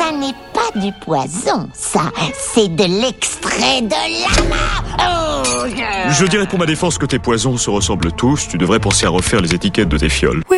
Ça n'est pas du poison, ça. C'est de l'extrait de lama. Je dirais pour ma défense que tes poisons se ressemblent tous. Tu devrais penser à refaire les étiquettes de tes fioles.